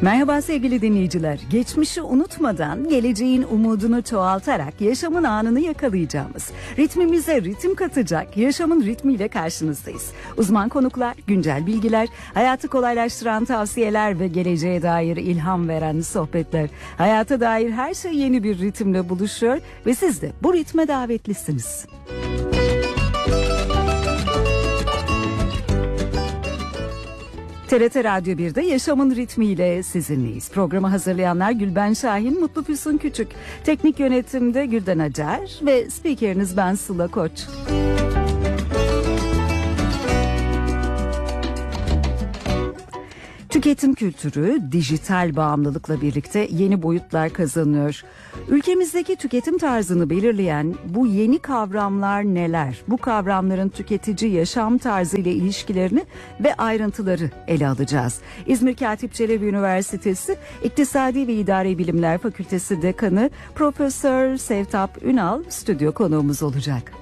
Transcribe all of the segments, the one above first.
Merhaba sevgili dinleyiciler. Geçmişi unutmadan, geleceğin umudunu çoğaltarak yaşamın anını yakalayacağımız, ritmimize ritim katacak yaşamın ritmiyle karşınızdayız. Uzman konuklar, güncel bilgiler, hayatı kolaylaştıran tavsiyeler ve geleceğe dair ilham veren sohbetler. Hayata dair her şey yeni bir ritimle buluşuyor ve siz de bu ritme davetlisiniz. TRT Radyo 1'de Yaşamın Ritmiyle sizinleyiz. Programı hazırlayanlar Gülben Şahin, Mutlu Füsun Küçük. Teknik yönetimde Gülden Acar ve spikeriniz ben Sıla Koç. Tüketim kültürü dijital bağımlılıkla birlikte yeni boyutlar kazanıyor. Ülkemizdeki tüketim tarzını belirleyen bu yeni kavramlar neler? Bu kavramların tüketici yaşam tarzı ile ilişkilerini ve ayrıntıları ele alacağız. İzmir Katip Çelebi Üniversitesi İktisadi ve İdari Bilimler Fakültesi Dekanı Profesör Sevtap Ünal stüdyo konuğumuz olacak.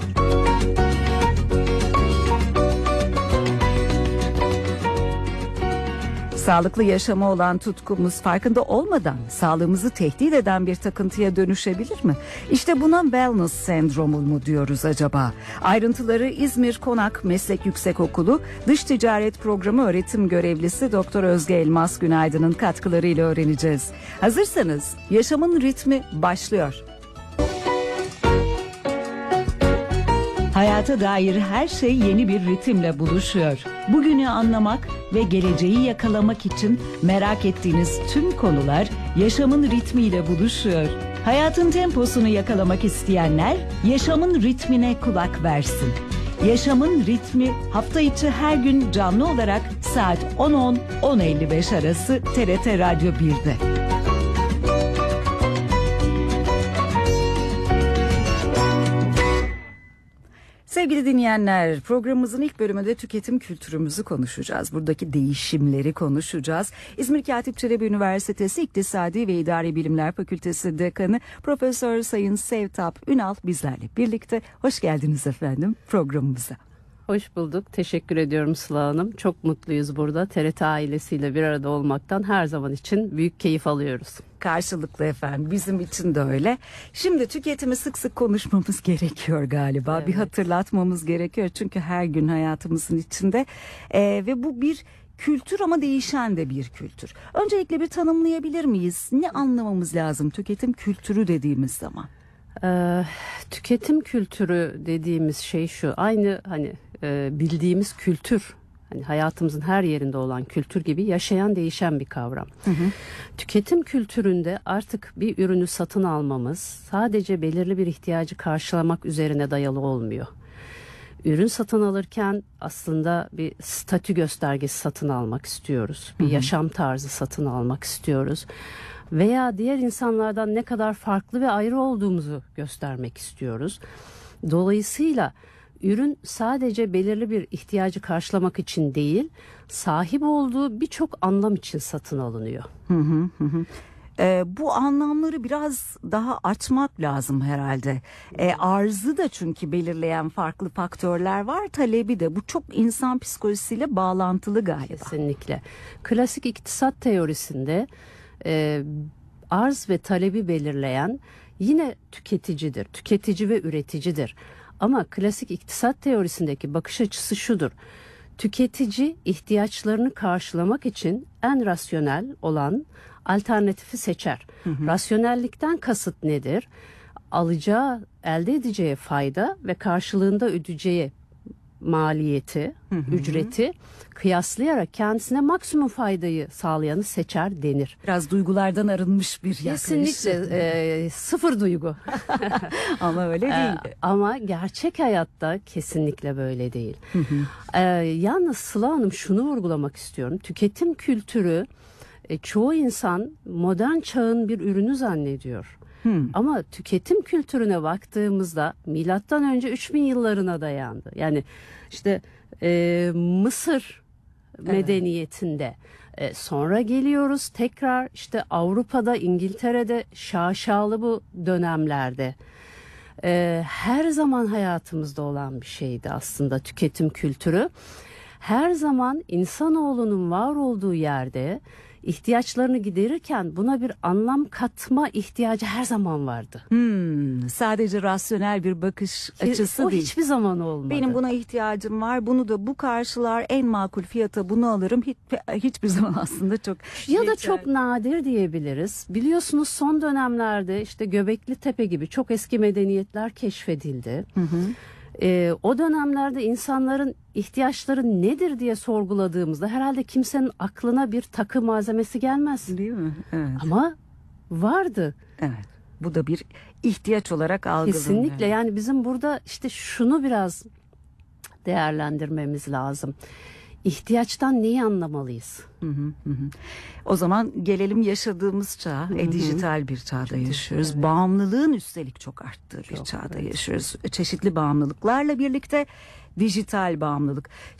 Sağlıklı yaşama olan tutkumuz farkında olmadan sağlığımızı tehdit eden bir takıntıya dönüşebilir mi? İşte buna wellness sendromu mu diyoruz acaba? Ayrıntıları İzmir Konak Meslek Yüksekokulu Dış Ticaret Programı öğretim görevlisi Doktor Özge Elmas Günaydın'ın katkılarıyla öğreneceğiz. Hazırsanız yaşamın ritmi başlıyor. Hayata dair her şey yeni bir ritimle buluşuyor. Bugünü anlamak ve geleceği yakalamak için merak ettiğiniz tüm konular yaşamın ritmiyle buluşuyor. Hayatın temposunu yakalamak isteyenler yaşamın ritmine kulak versin. Yaşamın ritmi hafta içi her gün canlı olarak saat 10.10-10.55 arası TRT Radyo 1'de. Sevgili dinleyenler, programımızın ilk bölümünde tüketim kültürümüzü konuşacağız. Buradaki değişimleri konuşacağız. İzmir Katip Çelebi Üniversitesi İktisadi ve İdari Bilimler Fakültesi Dekanı Profesör Sayın Sevtap Ünal bizlerle birlikte. Hoş geldiniz efendim programımıza. Hoş bulduk. Teşekkür ediyorum Sıla Hanım. Çok mutluyuz burada. TRT ailesiyle bir arada olmaktan her zaman için büyük keyif alıyoruz. Karşılıklı efendim. Bizim için de öyle. Şimdi tüketimi sık sık konuşmamız gerekiyor galiba. Evet. Bir hatırlatmamız gerekiyor. Çünkü her gün hayatımızın içinde. Ve bu bir kültür ama değişen de bir kültür. Öncelikle bir tanımlayabilir miyiz? Ne anlamamız lazım tüketim kültürü dediğimiz zaman? Tüketim kültürü dediğimiz şey şu. Aynı bildiğimiz kültür, hani hayatımızın her yerinde olan kültür gibi yaşayan, değişen bir kavram. Hı hı. Tüketim kültüründe artık bir ürünü satın almamız sadece belirli bir ihtiyacı karşılamak üzerine dayalı olmuyor. Ürün satın alırken aslında bir statü göstergesi satın almak istiyoruz. Bir yaşam tarzı satın almak istiyoruz. Veya diğer insanlardan ne kadar farklı ve ayrı olduğumuzu göstermek istiyoruz. Dolayısıyla ürün sadece belirli bir ihtiyacı karşılamak için değil, sahip olduğu birçok anlam için satın alınıyor. Bu anlamları biraz daha açmak lazım herhalde. Arzı da çünkü belirleyen farklı faktörler var, talebi de. Bu çok insan psikolojisiyle bağlantılı galiba. Kesinlikle. Klasik iktisat teorisinde arz ve talebi belirleyen yine tüketicidir. Tüketici ve üreticidir. Ama klasik iktisat teorisindeki bakış açısı şudur. Tüketici ihtiyaçlarını karşılamak için en rasyonel olan alternatifi seçer. Rasyonellikten kasıt nedir? Alacağı, elde edeceği fayda ve karşılığında ödeyeceği maliyeti, ücreti kıyaslayarak kendisine maksimum faydayı sağlayanı seçer denir. Biraz duygulardan arınmış bir yaklaşım. Kesinlikle sıfır duygu. Ama öyle değil. Ama gerçek hayatta kesinlikle böyle değil. Yalnız Sıla Hanım şunu vurgulamak istiyorum. Tüketim kültürü çoğu insan modern çağın bir ürünü zannediyor. Ama tüketim kültürüne baktığımızda milattan önce 3000 yıllarına dayandı. Yani işte Mısır medeniyetinde sonra geliyoruz tekrar işte Avrupa'da, İngiltere'de şaşalı bu dönemlerde her zaman hayatımızda olan bir şeydi aslında tüketim kültürü. her zaman insanoğlunun var olduğu yerde ihtiyaçlarını giderirken buna bir anlam katma ihtiyacı her zaman vardı. Sadece rasyonel bir bakış açısı O değil. hiçbir zaman olmadı. Benim buna ihtiyacım var. Bunu da bu karşılar, en makul fiyata bunu alırım. Hiçbir zaman aslında çok Ya da geçerli. çok nadir diyebiliriz. Biliyorsunuz son dönemlerde işte Göbekli Tepe gibi çok eski medeniyetler keşfedildi. O dönemlerde insanların ihtiyaçları nedir diye sorguladığımızda herhalde kimsenin aklına bir takı malzemesi gelmez. Değil mi? Evet. Ama vardı. Evet. Bu da bir ihtiyaç olarak algılanıyor. Kesinlikle. Yani bizim burada işte şunu biraz değerlendirmemiz lazım. İhtiyaçtan neyi anlamalıyız? O zaman gelelim yaşadığımız çağ, dijital bir çağda yaşıyoruz. Bağımlılığın üstelik çok arttığı bir çağda yaşıyoruz. Çeşitli bağımlılıklarla birlikte dijital bağımlılık.